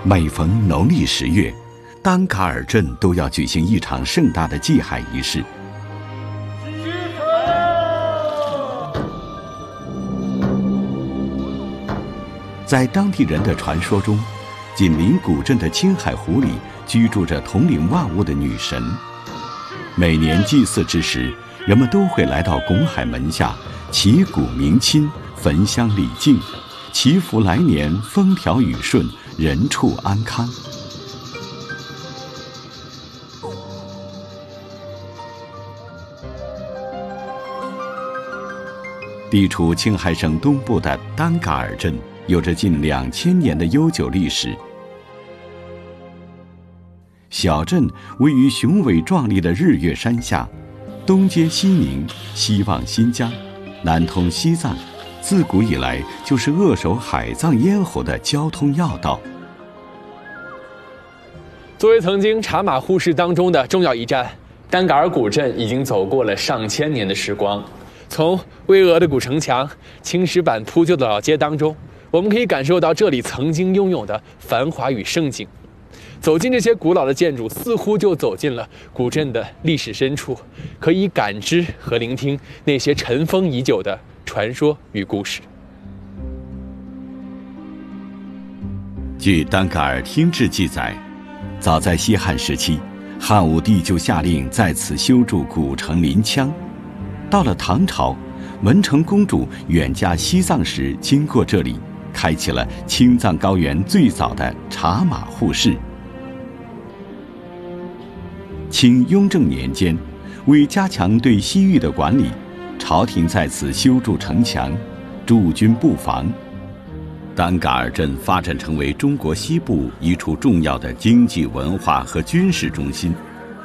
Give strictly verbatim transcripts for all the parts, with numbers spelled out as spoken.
每逢农历十月，丹嘎尔镇都要举行一场盛大的祭海仪式。在当地人的传说中，紧邻古镇的青海湖里居住着统领万物的女神。每年祭祀之时，人们都会来到拱海门下，祈鼓鸣亲，焚香礼敬，祈福来年风调雨顺，人畜安康。地处青海省东部的丹嘎尔镇有着近两千年的悠久历史。小镇位于雄伟壮丽的日月山下，东接西宁，西望新疆，南通西藏，自古以来就是扼守海藏咽喉的交通要道。 作为曾经茶马互市当中的重要一站，丹嘎尔古镇已经走过了上千年的时光。从巍峨的古城墙、青石板铺就的老街当中，我们可以感受到这里曾经拥有的繁华与盛景。走进这些古老的建筑，似乎就走进了古镇的历史深处，可以感知和聆听那些尘封已久的传说与故事。 据丹嘎尔厅志记载，早在西汉时期，汉武帝就下令在此修筑古城临羌。到了唐朝，文成公主远嫁西藏时经过这里，开启了青藏高原最早的茶马互市。清雍正年间，为加强对西域的管理，朝廷在此修筑城墙，驻军布防。丹嘎尔镇发展成为中国西部一处重要的经济、文化和军事中心。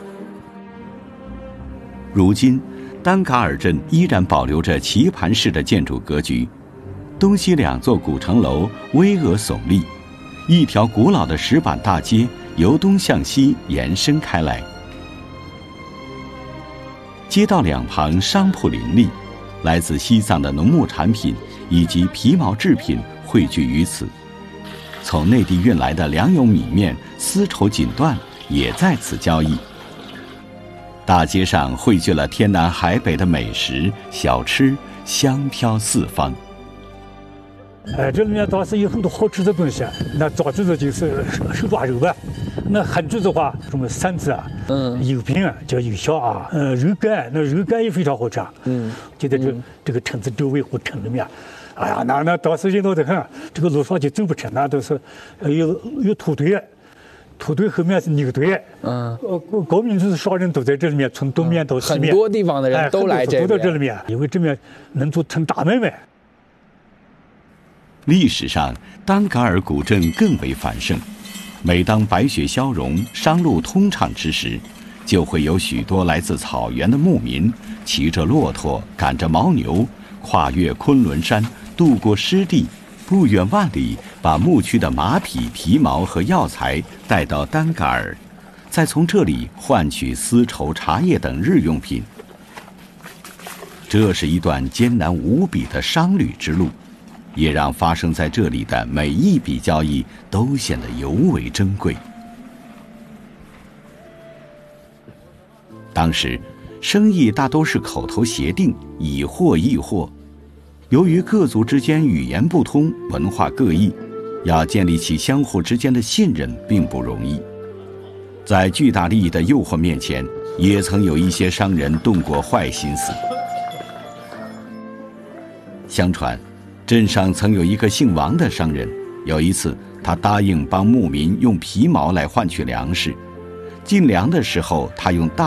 如今，丹嘎尔镇依然保留着棋盘式的建筑格局，东西两座古城楼巍峨耸立，一条古老的石板大街由东向西延伸开来。街道两旁商铺林立，来自西藏的农牧产品以及皮毛制品汇聚于此。从内地运来的粮油米面、丝绸锦缎也在此交易。大街上汇聚了天南海北的美食小吃，香飘四方。 哎，这里面倒是有很多好吃的东西。那早子的就是手抓肉吧，那汉子的话，什么馓子啊，嗯，油饼啊，叫油小啊，呃，肉干，那肉干也非常好吃。嗯，就在这、嗯、这个城子周围或城里面，哎呀，那那倒是热闹得很，这个路上就走不成，那都是有有土堆。土堆后面是牛堆，嗯，呃，高民族少人都在这里面，从东面到西面， 很多地方的人都来这边， 都到这里面，因为这面能做成大买卖。 历史上，丹嘎尔古镇更为繁盛。每当白雪消融、商路通畅之时，就会有许多来自草原的牧民骑着骆驼，赶着牦牛，跨越昆仑山，渡过湿地。不远万里，把牧区的马匹、皮毛和药材带到丹嘎尔，再从这里换取丝绸、茶叶等日用品。这是一段艰难无比的商旅之路，也让发生在这里的每一笔交易都显得尤为珍贵。当时，生意大都是口头协定，以货易货。由于各族之间语言不通，文化各异，要建立起相互之间的信任并不容易。在巨大利益的诱惑面前，也曾有一些商人动过坏心思。相传，镇上曾有一个姓王的商人，有一次他答应帮牧民用皮毛来换取粮食，进粮的时候他用大